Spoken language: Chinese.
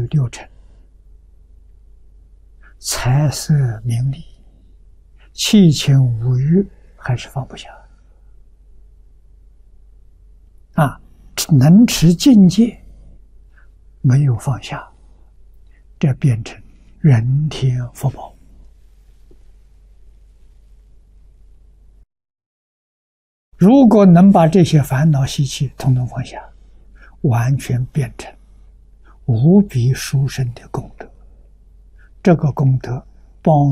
六尘，财色名利，七情五欲还是放不下啊！能持境界，没有放下，这变成人天福报。如果能把这些烦恼习气统统放下，完全变成无比殊胜的功德。这个功德帮